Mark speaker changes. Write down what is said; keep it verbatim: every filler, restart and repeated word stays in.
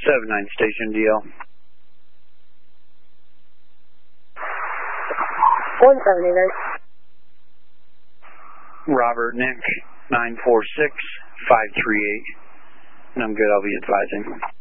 Speaker 1: seven nine station D L.
Speaker 2: one seventy then.
Speaker 1: Robert Nick, nine four six five three eight. And I'm good, I'll be advising.